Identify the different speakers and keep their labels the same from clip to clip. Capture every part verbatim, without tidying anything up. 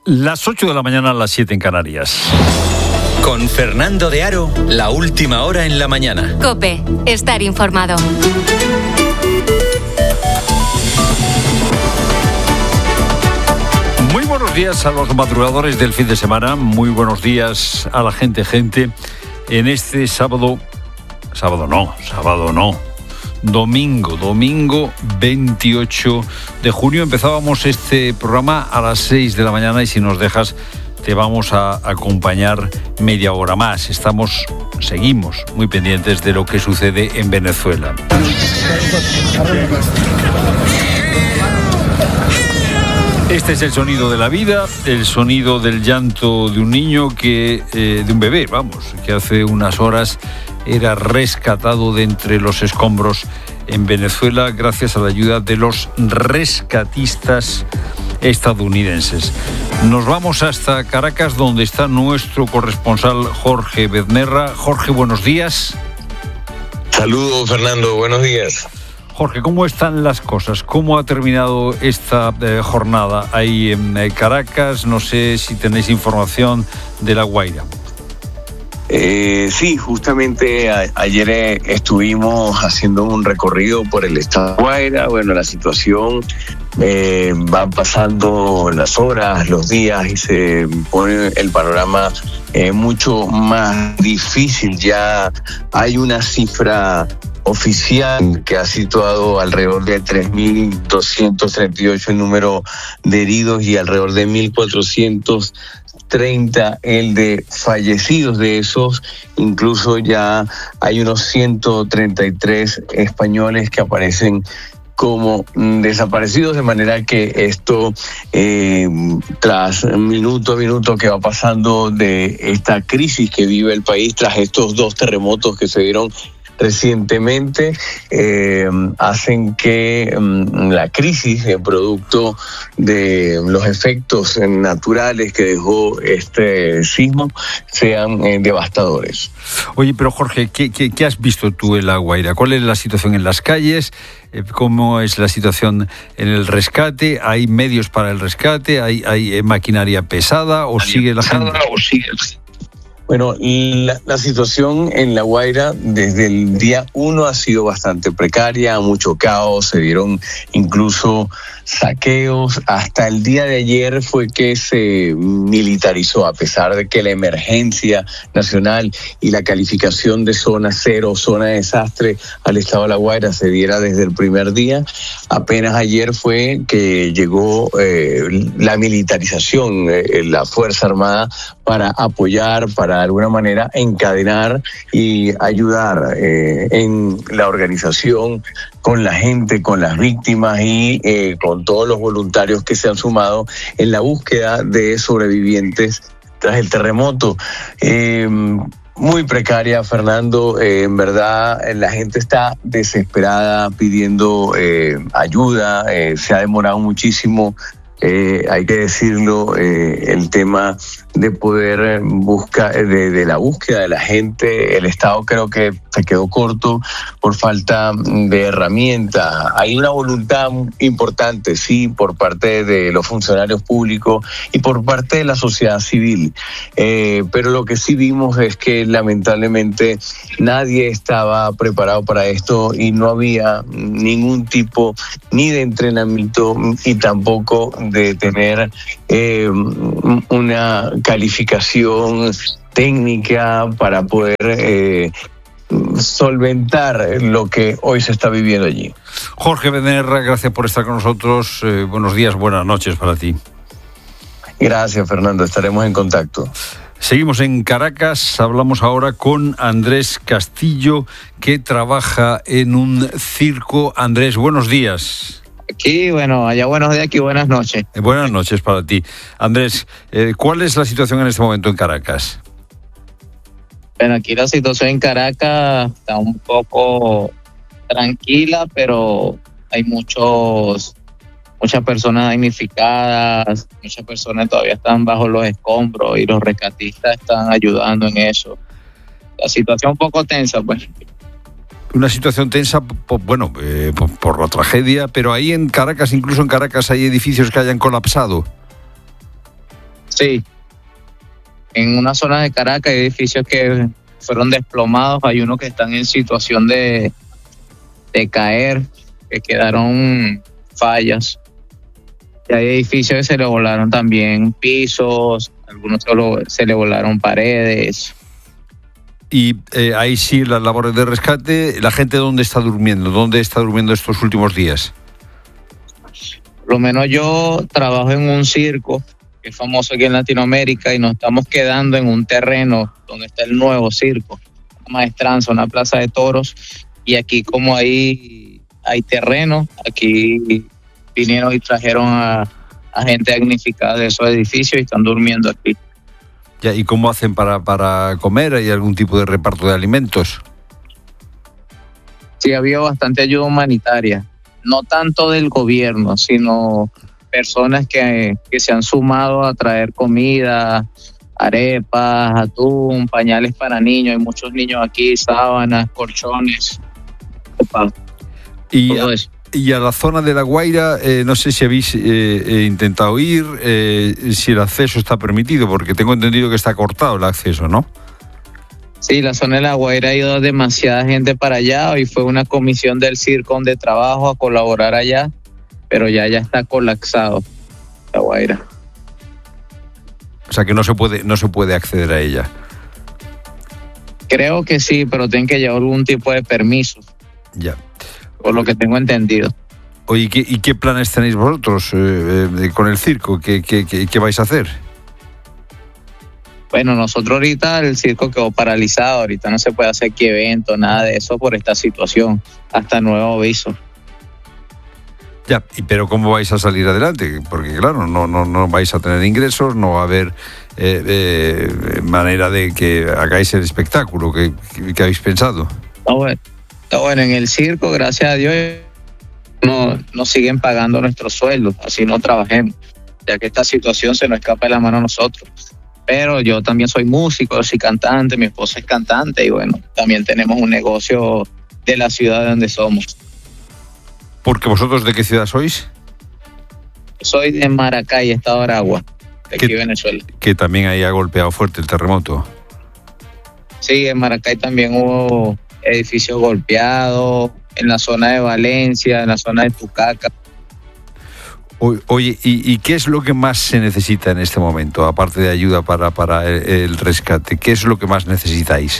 Speaker 1: Las ocho de la mañana, a las siete en Canarias.
Speaker 2: Con Fernando de Aro, la última hora en la mañana.
Speaker 3: COPE, estar informado.
Speaker 1: Muy buenos días a los madrugadores del fin de semana. Muy buenos días a la gente, gente. En este sábado, sábado no, sábado no. Domingo, domingo veintiocho de junio. Empezábamos este programa a las seis de la mañana y si nos dejas te vamos a acompañar media hora más. Estamos, seguimos muy pendientes de lo que sucede en Venezuela. Este es el sonido de la vida, el sonido del llanto de un niño que, eh, de un bebé, vamos, que hace unas horas era rescatado de entre los escombros en Venezuela gracias a la ayuda de los rescatistas estadounidenses. Nos vamos hasta Caracas, donde está nuestro corresponsal Jorge Bezmerra. Jorge, buenos días.
Speaker 4: Saludos, Fernando, buenos días.
Speaker 1: Jorge, ¿cómo están las cosas? ¿Cómo ha terminado esta eh, jornada ahí en eh, Caracas? No sé si tenéis información de La Guaira.
Speaker 4: Eh, sí, justamente a, ayer eh, estuvimos haciendo un recorrido por el estado de Guaira. Bueno, la situación eh, va pasando las horas, los días y se pone el panorama eh, mucho más difícil. Ya hay una cifra oficial que ha situado alrededor de tres mil doscientos treinta y ocho el número de heridos y alrededor de mil cuatrocientos treinta el de fallecidos. De esos, incluso ya hay unos ciento treinta y tres españoles que aparecen como desaparecidos, de manera que esto, eh, tras minuto a minuto que va pasando de esta crisis que vive el país, tras estos dos terremotos que se dieron recientemente, eh, hacen que um, la crisis, eh, producto de los efectos naturales que dejó este sismo, sean eh, devastadores.
Speaker 1: Oye, pero Jorge, ¿qué, qué, ¿qué has visto tú en La Guaira? ¿Cuál es la situación en las calles? ¿Cómo es la situación en el rescate? ¿Hay medios para el rescate? ¿Hay, hay maquinaria pesada? ¿O sigue la gente?
Speaker 4: ¿O sigue? Bueno, la, la situación en La Guaira desde el día uno ha sido bastante precaria, mucho caos, se dieron incluso saqueos. Hasta el día de ayer fue que se militarizó, a pesar de que la emergencia nacional y la calificación de zona cero, zona de desastre al estado de La Guaira se diera desde el primer día. Apenas ayer fue que llegó eh, la militarización, eh, la Fuerza Armada, para apoyar, para de alguna manera encadenar y ayudar eh, en la organización, con la gente, con las víctimas y eh, con todos los voluntarios que se han sumado en la búsqueda de sobrevivientes tras el terremoto. Eh, muy precaria, Fernando, eh, en verdad la gente está desesperada pidiendo eh, ayuda, eh, se ha demorado muchísimo. Eh, hay que decirlo, eh, el tema de poder buscar, de, de la búsqueda de la gente, el Estado creo que se quedó corto por falta de herramientas. Hay una voluntad importante, sí, por parte de los funcionarios públicos y por parte de la sociedad civil, eh, pero lo que sí vimos es que lamentablemente nadie estaba preparado para esto y no había ningún tipo ni de entrenamiento y tampoco de tener eh, una calificación técnica para poder eh, solventar lo que hoy se está viviendo allí.
Speaker 1: Jorge Bezmerra, gracias por estar con nosotros. Eh, buenos días, buenas noches para ti.
Speaker 4: Gracias, Fernando. Estaremos en contacto.
Speaker 1: Seguimos en Caracas. Hablamos ahora con Andrés Castillo, que trabaja en un circo. Andrés, buenos días.
Speaker 5: Aquí, bueno, allá buenos días, aquí buenas noches.
Speaker 1: Eh, buenas noches para ti. Andrés, eh, ¿cuál es la situación en este momento en Caracas?
Speaker 5: Bueno, aquí la situación en Caracas está un poco tranquila, pero hay muchos, muchas personas damnificadas, muchas personas todavía están bajo los escombros y los rescatistas están ayudando en eso. La situación un poco tensa, pues.
Speaker 1: Una situación tensa, por, bueno, eh, por, por la tragedia, pero ahí en Caracas, incluso en Caracas, hay edificios que hayan colapsado.
Speaker 5: Sí. En una zona de Caracas hay edificios que fueron desplomados, hay unos que están en situación de, de caer, que quedaron fallas. Y hay edificios que se le volaron también pisos, algunos solo se le volaron paredes.
Speaker 1: Y eh, ahí sí las labores de rescate. ¿La gente dónde está durmiendo? ¿Dónde está durmiendo estos últimos días?
Speaker 5: Por lo menos yo trabajo en un circo que es famoso aquí en Latinoamérica y nos estamos quedando en un terreno donde está el nuevo circo, una maestranza, una plaza de toros, y aquí como hay, hay terreno, aquí vinieron y trajeron a, a gente damnificada de esos edificios y están durmiendo aquí.
Speaker 1: Ya, ¿y cómo hacen para, para comer? ¿Hay algún tipo de reparto de alimentos?
Speaker 5: Sí, ha habido bastante ayuda humanitaria, no tanto del gobierno, sino personas que, que se han sumado a traer comida, arepas, atún, pañales para niños. Hay muchos niños aquí, sábanas, colchones,
Speaker 1: y todo eso. Y a la zona de La Guaira, eh, no sé si habéis eh, eh, intentado ir, eh, si el acceso está permitido, porque tengo entendido que está cortado el acceso, ¿no?
Speaker 5: Sí, la zona de La Guaira ha ido demasiada gente para allá y fue una comisión del circo donde trabajo a colaborar allá, pero ya ya está colapsado La Guaira.
Speaker 1: O sea que no se puede, no se puede acceder a ella.
Speaker 5: Creo que sí, pero tienen que llevar algún tipo de permiso.
Speaker 1: Ya.
Speaker 5: Por lo que tengo entendido.
Speaker 1: Oye, ¿y qué, y qué planes tenéis vosotros eh, eh, con el circo? ¿Qué, qué, qué, ¿Qué vais a hacer?
Speaker 5: Bueno, nosotros ahorita el circo quedó paralizado, ahorita no se puede hacer aquí evento, nada de eso por esta situación, hasta nuevo aviso.
Speaker 1: Ya, y pero ¿cómo vais a salir adelante? Porque claro, no, no, no vais a tener ingresos, no va a haber eh, eh, manera de que hagáis el espectáculo que, que, que habéis pensado.
Speaker 5: Está bueno. Está bueno, en el circo, gracias a Dios, no, nos siguen pagando nuestros sueldos, así no trabajemos, ya que esta situación se nos escapa de la mano a nosotros. Pero yo también soy músico, soy cantante, mi esposa es cantante y bueno, también tenemos un negocio de la ciudad de donde somos.
Speaker 1: ¿Porque vosotros de qué ciudad sois?
Speaker 5: Soy de Maracay, estado de Aragua, de aquí
Speaker 1: que,
Speaker 5: Venezuela.
Speaker 1: Que también ahí ha golpeado fuerte el terremoto.
Speaker 5: Sí, en Maracay también hubo edificios golpeados, en la zona de Valencia, en la zona de Tucaca.
Speaker 1: Oye, ¿y, ¿y qué es lo que más se necesita en este momento, aparte de ayuda para, para el, el rescate? ¿Qué es lo que más necesitáis?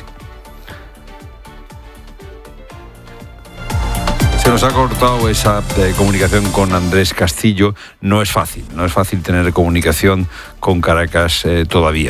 Speaker 1: Se nos ha cortado esa eh, comunicación con Andrés Castillo. No es fácil, no es fácil tener comunicación con Caracas eh, todavía.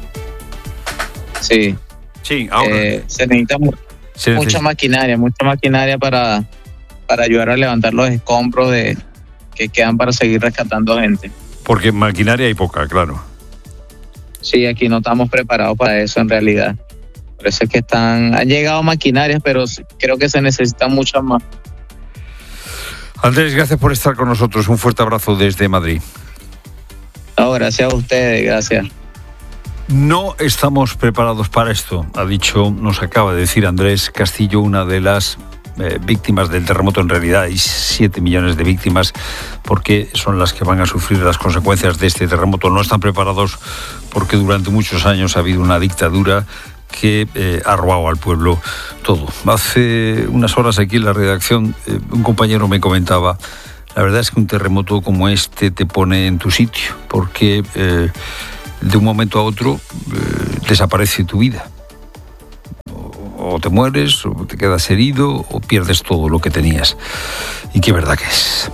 Speaker 5: Sí.
Speaker 1: Sí, ahora.
Speaker 5: Eh, se necesita mu- se mucha necesita. maquinaria, mucha maquinaria para, para ayudar a levantar los escombros de que quedan para seguir rescatando gente.
Speaker 1: Porque maquinaria hay poca, claro.
Speaker 5: Sí, aquí no estamos preparados para eso en realidad. Por eso es que están, han llegado maquinarias, pero creo que se necesitan muchas más.
Speaker 1: Andrés, gracias por estar con nosotros. Un fuerte abrazo desde Madrid.
Speaker 5: No, gracias a ustedes, gracias.
Speaker 1: No estamos preparados para esto, ha dicho, nos acaba de decir Andrés Castillo, una de las eh, víctimas del terremoto. En realidad hay siete millones de víctimas porque son las que van a sufrir las consecuencias de este terremoto. No están preparados porque durante muchos años ha habido una dictadura que eh, ha robado al pueblo todo. Hace unas horas aquí en la redacción eh, un compañero me comentaba, la verdad es que un terremoto como este te pone en tu sitio porque eh, de un momento a otro eh, desaparece tu vida. O, o te mueres, o te quedas herido, o pierdes todo lo que tenías. Y qué verdad que es.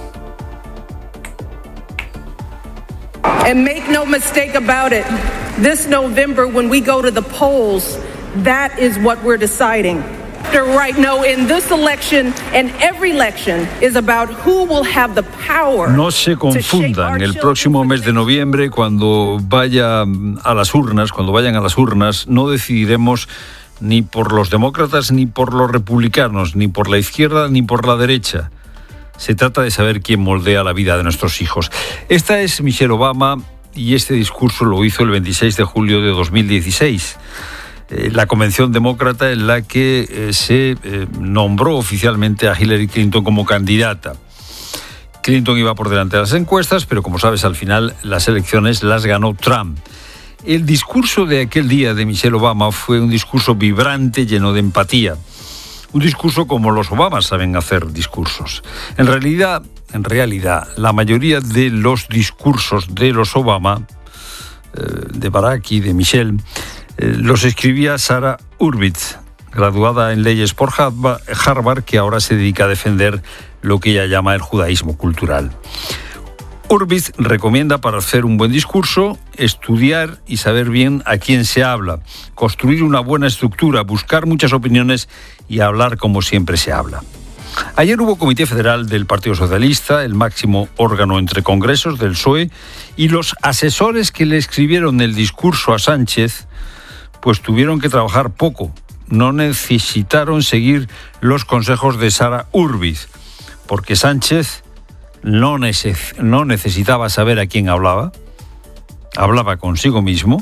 Speaker 6: And make no mistake about it, this November when we go to the polls, that is what we're deciding. Right now in this election and every election is about who will have the power.
Speaker 1: No se confundan, el próximo mes de noviembre, cuando vaya a las urnas, cuando vayan a las urnas, no decidiremos ni por los demócratas, ni por los republicanos, ni por la izquierda, ni por la derecha. Se trata de saber quién moldea la vida de nuestros hijos. Esta es Michelle Obama y este discurso lo hizo el veintiséis de julio de dos mil dieciséis. Eh, la convención demócrata en la que eh, se eh, nombró oficialmente a Hillary Clinton como candidata. Clinton iba por delante de las encuestas, pero como sabes, al final las elecciones las ganó Trump. El discurso de aquel día de Michelle Obama fue un discurso vibrante, lleno de empatía. Un discurso como los Obamas saben hacer discursos. En realidad, en realidad, la mayoría de los discursos de los Obama, eh, de Barack y de Michelle, eh, los escribía Sarah Hurwitz, graduada en leyes por Harvard, que ahora se dedica a defender lo que ella llama el judaísmo cultural. Hurwitz recomienda para hacer un buen discurso estudiar y saber bien a quién se habla, construir una buena estructura, buscar muchas opiniones y hablar como siempre se habla. Ayer hubo Comité Federal del Partido Socialista, el máximo órgano entre congresos del P S O E, y los asesores que le escribieron el discurso a Sánchez, pues tuvieron que trabajar poco. No necesitaron seguir los consejos de Sarah Hurwitz, porque Sánchez no, neces- no necesitaba saber a quién hablaba, hablaba consigo mismo,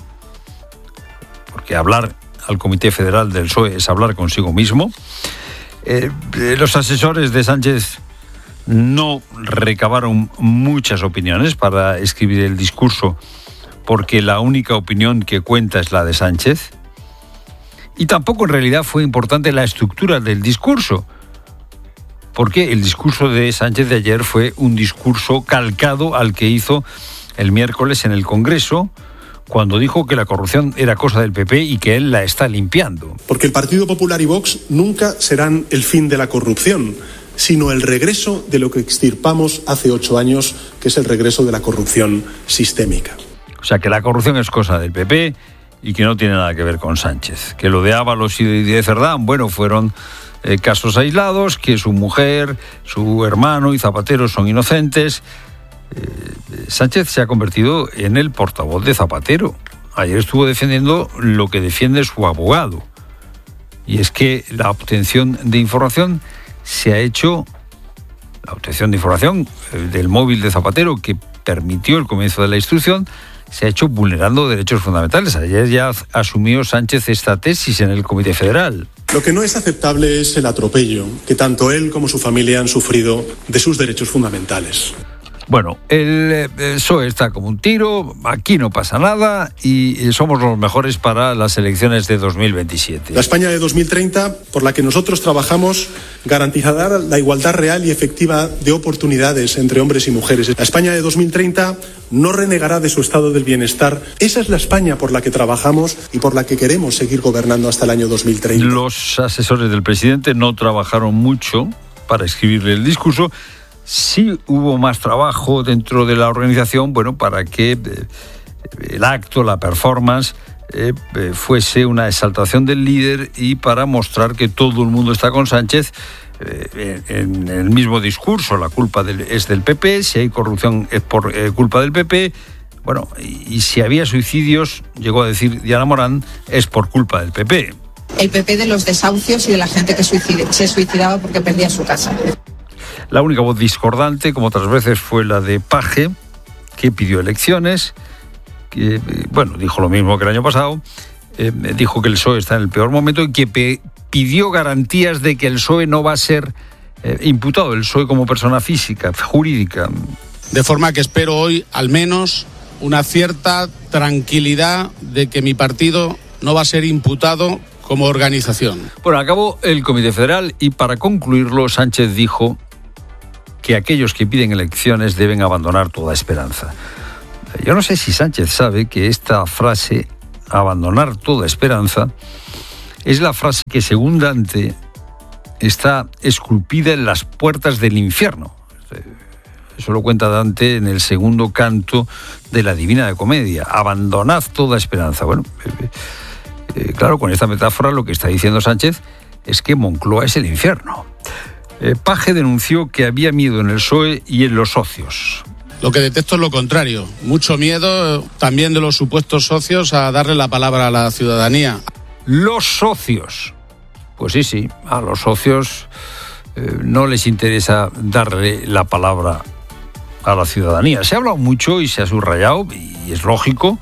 Speaker 1: porque hablar al Comité Federal del P S O E es hablar consigo mismo. Eh, los asesores de Sánchez no recabaron muchas opiniones para escribir el discurso, porque la única opinión que cuenta es la de Sánchez. Y tampoco en realidad fue importante la estructura del discurso, porque el discurso de Sánchez de ayer fue un discurso calcado al que hizo el miércoles en el Congreso, cuando dijo que la corrupción era cosa del P P y que él la está limpiando.
Speaker 7: Porque el Partido Popular y Vox nunca serán el fin de la corrupción, sino el regreso de lo que extirpamos hace ocho años, que es el regreso de la corrupción sistémica.
Speaker 1: O sea, que la corrupción es cosa del P P y que no tiene nada que ver con Sánchez. Que lo de Ábalos y de Cerdán, bueno, fueron eh, casos aislados, que su mujer, su hermano y Zapatero son inocentes. Eh, Sánchez se ha convertido en el portavoz de Zapatero. Ayer estuvo defendiendo lo que defiende su abogado. Y es que la obtención de información se ha hecho, la obtención de información eh, del móvil de Zapatero que permitió el comienzo de la instrucción, se ha hecho vulnerando derechos fundamentales. Ayer ya asumió Sánchez esta tesis en el Comité Federal.
Speaker 7: Lo que no es aceptable es el atropello que tanto él como su familia han sufrido de sus derechos fundamentales.
Speaker 1: Bueno, el P S O E está como un tiro, aquí no pasa nada y somos los mejores para las elecciones de dos mil veintisiete.
Speaker 7: La España de dos mil treinta, por la que nosotros trabajamos, garantizará la igualdad real y efectiva de oportunidades entre hombres y mujeres. La España de dos mil treinta no renegará de su estado del bienestar. Esa es la España por la que trabajamos y por la que queremos seguir gobernando hasta el año dos mil treinta.
Speaker 1: Los asesores del presidente no trabajaron mucho para escribirle el discurso. Sí hubo más trabajo dentro de la organización, bueno, para que eh, el acto, la performance, eh, eh, fuese una exaltación del líder y para mostrar que todo el mundo está con Sánchez eh, en, en el mismo discurso. La culpa del, es del P P, si hay corrupción es por eh, culpa del P P. Bueno, y, y si había suicidios, llegó a decir Diana Morán, es por culpa del P P.
Speaker 8: El P P de los desahucios y de la gente que suicide, se suicidaba porque perdía su casa.
Speaker 1: La única voz discordante, como otras veces, fue la de Paje, que pidió elecciones, que, bueno, dijo lo mismo que el año pasado, eh, dijo que el P S O E está en el peor momento y que pe- pidió garantías de que el P S O E no va a ser eh, imputado, el P S O E como persona física, jurídica.
Speaker 9: De forma que espero hoy, al menos, una cierta tranquilidad de que mi partido no va a ser imputado como organización.
Speaker 1: Bueno, acabó el Comité Federal y para concluirlo, Sánchez dijo que aquellos que piden elecciones deben abandonar toda esperanza. Yo no sé si Sánchez sabe que esta frase, abandonar toda esperanza, es la frase que, según Dante, está esculpida en las puertas del infierno. Eso lo cuenta Dante en el segundo canto de la Divina Comedia. Abandonad toda esperanza. Bueno, eh, eh, claro, con esta metáfora lo que está diciendo Sánchez es que Moncloa es el infierno. Eh, Paje denunció que había miedo en el P S O E y en los socios.
Speaker 9: Lo que detecto es lo contrario. Mucho miedo también de los supuestos socios a darle la palabra a la ciudadanía.
Speaker 1: Los socios. Pues sí, sí, a los socios eh, no les interesa darle la palabra a la ciudadanía. Se ha hablado mucho y se ha subrayado, y es lógico,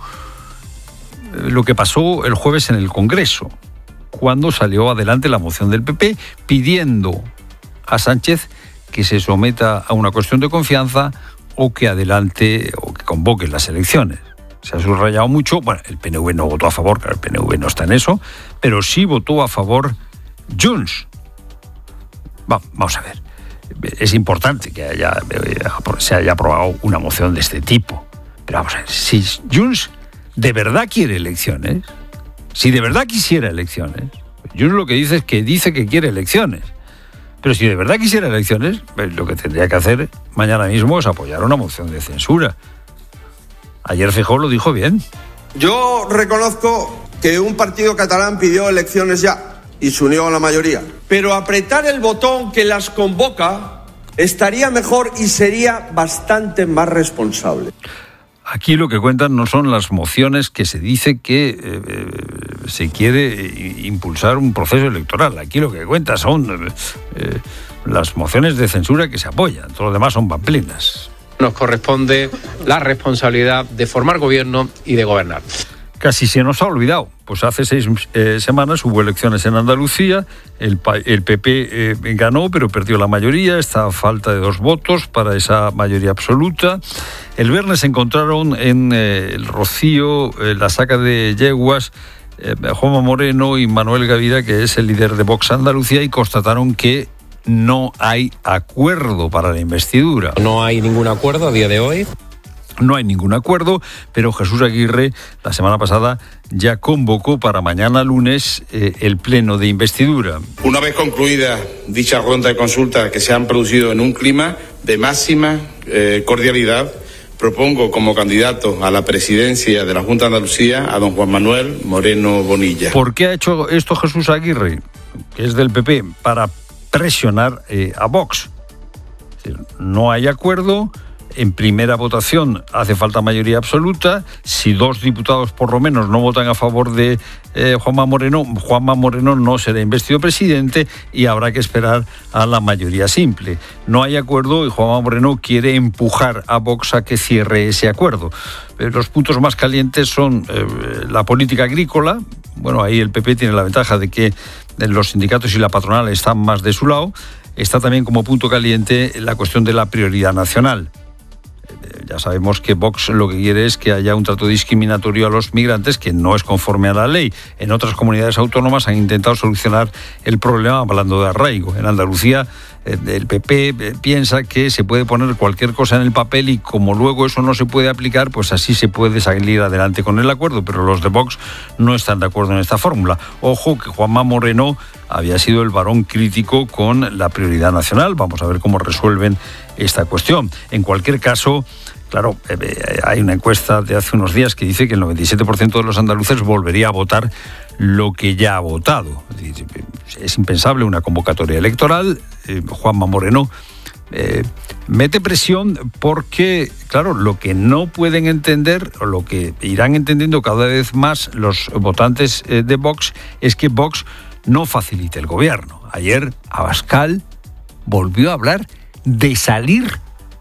Speaker 1: eh, lo que pasó el jueves en el Congreso, cuando salió adelante la moción del P P pidiendo a Sánchez que se someta a una cuestión de confianza o que adelante o que convoque las elecciones. Se ha subrayado mucho, bueno, el P N V no votó a favor, claro, el P N V no está en eso, pero sí votó a favor Junts. Va, vamos a ver, es importante que haya, se haya aprobado una moción de este tipo, pero vamos a ver, si Junts de verdad quiere elecciones, si de verdad quisiera elecciones, Junts lo que dice es que dice que quiere elecciones, pero si de verdad quisiera elecciones, lo que tendría que hacer mañana mismo es apoyar una moción de censura. Ayer Feijóo lo dijo bien.
Speaker 10: Yo reconozco que un partido catalán pidió elecciones ya y se unió a la mayoría. Pero apretar el botón que las convoca estaría mejor y sería bastante más responsable.
Speaker 1: Aquí lo que cuentan no son las mociones que se dice que eh, se quiere impulsar un proceso electoral. Aquí lo que cuenta son eh, las mociones de censura que se apoyan. Todo lo demás son pamplinas.
Speaker 11: Nos corresponde la responsabilidad de formar gobierno y de gobernar.
Speaker 1: Casi se nos ha olvidado. Pues hace seis eh, semanas hubo elecciones en Andalucía, el, el P P eh, ganó, pero perdió la mayoría, está a falta de dos votos para esa mayoría absoluta. El viernes se encontraron en eh, el Rocío, eh, la saca de yeguas, eh, Juanma Moreno y Manuel Gavira, que es el líder de Vox Andalucía, y constataron que no hay acuerdo para la investidura.
Speaker 11: No hay ningún acuerdo a día de hoy.
Speaker 1: No hay ningún acuerdo, pero Jesús Aguirre la semana pasada ya convocó para mañana lunes eh, el pleno de investidura.
Speaker 12: Una vez concluida dicha ronda de consultas que se han producido en un clima de máxima eh, cordialidad, propongo como candidato a la presidencia de la Junta de Andalucía a don Juan Manuel Moreno Bonilla.
Speaker 1: ¿Por qué ha hecho esto Jesús Aguirre, que es del P P? Para presionar eh, a Vox. Es decir, no hay acuerdo. En primera votación hace falta mayoría absoluta. Si dos diputados por lo menos no votan a favor de eh, Juanma Moreno, Juanma Moreno no será investido presidente y habrá que esperar a la mayoría simple. No hay acuerdo y Juanma Moreno quiere empujar a Vox a que cierre ese acuerdo. Eh, los puntos más calientes son eh, la política agrícola. Bueno, ahí el P P tiene la ventaja de que los sindicatos y la patronal están más de su lado. Está también como punto caliente la cuestión de la prioridad nacional. Ya sabemos que Vox lo que quiere es que haya un trato discriminatorio a los migrantes que no es conforme a la ley. En otras comunidades autónomas han intentado solucionar el problema hablando de arraigo. En Andalucía el P P piensa que se puede poner cualquier cosa en el papel y como luego eso no se puede aplicar, pues así se puede salir adelante con el acuerdo, pero los de Vox no están de acuerdo en esta fórmula. Ojo que Juanma Moreno había sido el varón crítico con la prioridad nacional. Vamos a ver cómo resuelven esta cuestión. En cualquier caso, claro, eh, hay una encuesta de hace unos días que dice que el noventa y siete por ciento de los andaluces volvería a votar lo que ya ha votado. Es impensable una convocatoria electoral. Eh, Juanma Moreno eh, mete presión porque, claro, lo que no pueden entender, o lo que irán entendiendo cada vez más los votantes eh, de Vox, es que Vox no facilite el gobierno. Ayer Abascal volvió a hablar de salir,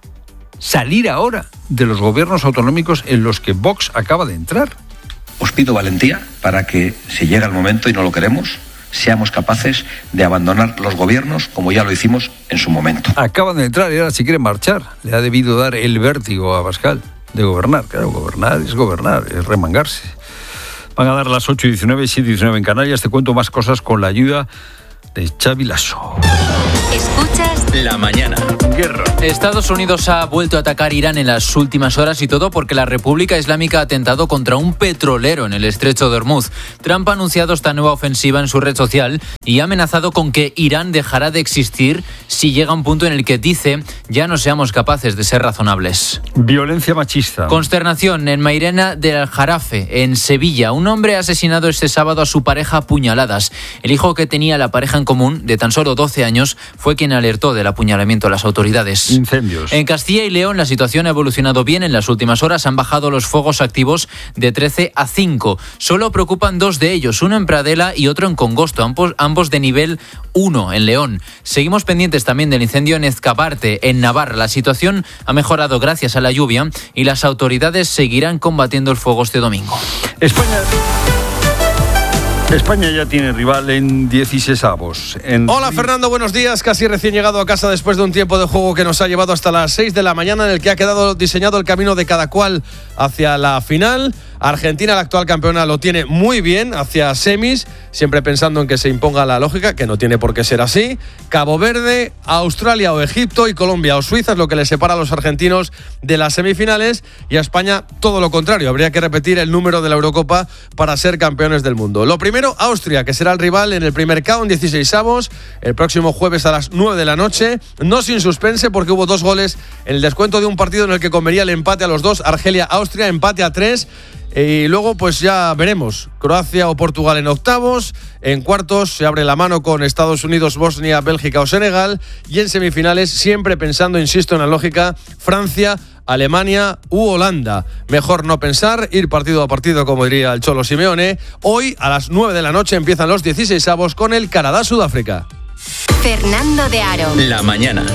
Speaker 1: salir ahora de los gobiernos autonómicos en los que Vox acaba de entrar.
Speaker 13: Os pido valentía para que, si llega el momento y no lo queremos, seamos capaces de abandonar los gobiernos como ya lo hicimos en su momento.
Speaker 1: Acaban de entrar y ahora si quieren marchar. Le ha debido dar el vértigo a Abascal de gobernar. Claro, gobernar es gobernar, es remangarse. Van a dar las ocho y diecinueve, siete y diecinueve en Canarias. Te cuento más cosas con la ayuda de Xavi Lasso.
Speaker 2: Escuchas La Mañana.
Speaker 1: Guerra.
Speaker 14: Estados Unidos ha vuelto a atacar Irán en las últimas horas y todo porque la República Islámica ha atentado contra un petrolero en el estrecho de Hormuz. Trump ha anunciado esta nueva ofensiva en su red social y ha amenazado con que Irán dejará de existir si llega un punto en el que dice ya no seamos capaces de ser razonables.
Speaker 1: Violencia machista.
Speaker 14: Consternación en Mairena del Aljarafe, en Sevilla. Un hombre ha asesinado este sábado a su pareja a puñaladas. El hijo que tenía la pareja en común, de tan solo doce años, fue quien alertó del apuñalamiento a las autoridades.
Speaker 1: Incendios.
Speaker 14: En Castilla y León la situación ha evolucionado bien. En las últimas horas han bajado los fuegos activos de trece a cinco. Solo preocupan dos de ellos, uno en Pradela y otro en Congosto, ambos, ambos de nivel uno en León. Seguimos pendientes también del incendio en Ezcabarte, en Navarra. La situación ha mejorado gracias a la lluvia y las autoridades seguirán combatiendo el fuego este domingo.
Speaker 1: España... España ya tiene rival en dieciseisavos. En...
Speaker 15: Hola Fernando, buenos días. Casi recién llegado a casa después de un tiempo de juego que nos ha llevado hasta las seis de la mañana, en el que ha quedado diseñado el camino de cada cual hacia la final. Argentina, la actual campeona, lo tiene muy bien hacia semis, siempre pensando en que se imponga la lógica, que no tiene por qué ser así. Cabo Verde, Australia o Egipto y Colombia o Suiza es lo que les separa a los argentinos de las semifinales, y a España todo lo contrario. Habría que repetir el número de la Eurocopa para ser campeones del mundo. Lo primero, Austria, que será el rival en el primer K O en dieciseisavos, el próximo jueves a las nueve de la noche. No sin suspense, porque hubo dos goles en el descuento de un partido en el que comería el empate a los dos. Argelia-Austria, empate a tres. Y luego pues ya veremos, Croacia o Portugal en octavos, en cuartos se abre la mano con Estados Unidos, Bosnia, Bélgica o Senegal, y en semifinales, siempre pensando, insisto en la lógica, Francia, Alemania u Holanda. Mejor no pensar, ir partido a partido, como diría el Cholo Simeone. Hoy a las nueve de la noche empiezan los dieciseisavos con el Canadá-Sudáfrica.
Speaker 3: Fernando de Aro.
Speaker 2: La mañana.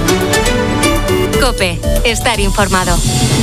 Speaker 3: COPE, estar informado.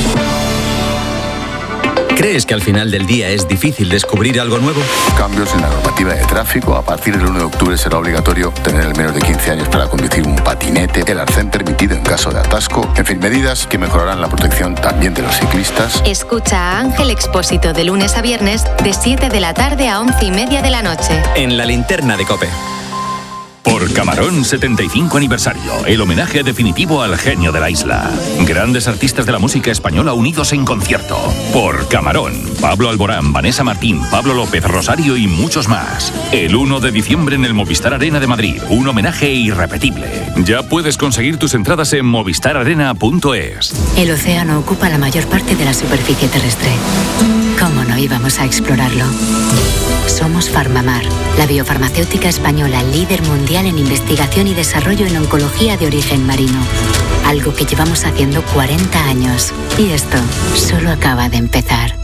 Speaker 2: ¿Crees que al final del día es difícil descubrir algo nuevo?
Speaker 16: Cambios en la normativa de tráfico. A partir del uno de octubre será obligatorio tener el menos de quince años para conducir un patinete, el arcén permitido en caso de atasco. En fin, medidas que mejorarán la protección también de los ciclistas.
Speaker 3: Escucha a Ángel Expósito de lunes a viernes de siete de la tarde a once y media de la noche.
Speaker 2: En la linterna de COPE.
Speaker 17: Por Camarón setenta y cinco aniversario, el homenaje definitivo al genio de la isla. Grandes artistas de la música española unidos en concierto. Por Camarón, Pablo Alborán, Vanessa Martín, Pablo López, Rosario y muchos más. El uno de diciembre en el Movistar Arena de Madrid, un homenaje irrepetible. Ya puedes conseguir tus entradas en movistar arena punto es.
Speaker 18: El océano ocupa la mayor parte de la superficie terrestre. ¿Cómo no íbamos a explorarlo? Somos Farmamar, la biofarmacéutica española líder mundial en investigación y desarrollo en oncología de origen marino. Algo que llevamos haciendo cuarenta años. Y esto solo acaba de empezar.